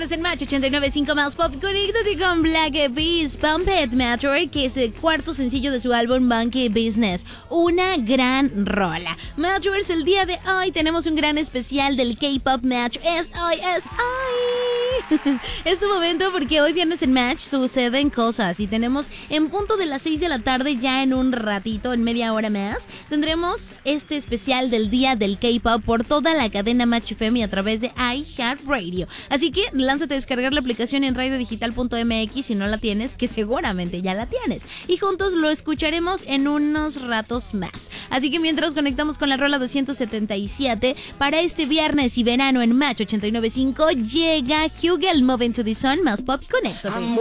viernes en Match 89.5 más Pop. Conéctate con Black Beast, Pump It Matter, que es el cuarto sencillo de su álbum Monkey Business. Una gran rola. Matchers, el día de hoy tenemos un gran especial del K-Pop Match. Es hoy. Es tu momento porque hoy viernes en Match suceden cosas y tenemos en punto de las 6 de la tarde, ya en un ratito, en media hora más, tendremos este especial del día del K-Pop por toda la cadena Match FM y a través de iHeartRadio. Así que lánzate a descargar la aplicación en radiodigital.mx si no la tienes, que seguramente ya la tienes. Y juntos lo escucharemos en unos ratos más. Así que mientras conectamos con la rola 277, para este viernes y verano en Match 89.5 llega Hugel Moving to the Sun más Pop. Conéctate.